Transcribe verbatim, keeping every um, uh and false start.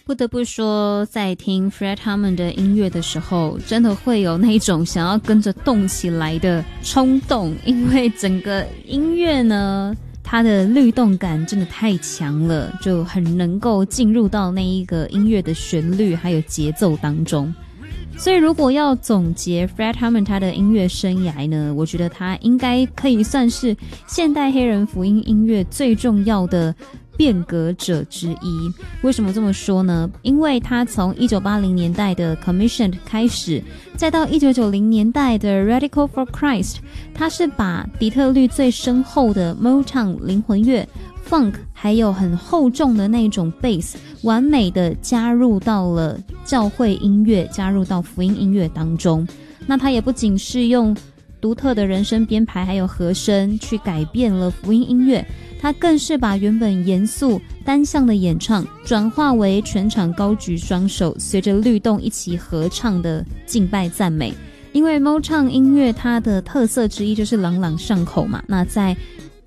不得不说，在听 Fred Hammond 的音乐的时候，真的会有那种想要跟着动起来的冲动，因为整个音乐呢，它的律动感真的太强了，就很能够进入到那一个音乐的旋律还有节奏当中。所以如果要总结 Fred Hammond 他的音乐生涯呢，我觉得他应该可以算是现代黑人福音音乐最重要的变革者之一。为什么这么说呢？因为他从一九八零年代的 Commissioned 开始，再到一九九零年代的 Radical for Christ， 他是把底特律最深厚的 Motown 灵魂乐、Funk 还有很厚重的那种 Bass 完美的加入到了教会音乐，加入到福音音乐当中。那他也不仅是用独特的人声编排还有和声去改变了福音音乐，他更是把原本严肃单向的演唱转化为全场高举双手，随着律动一起合唱的敬拜赞美。因为 Motown 音乐它的特色之一就是朗朗上口嘛，那在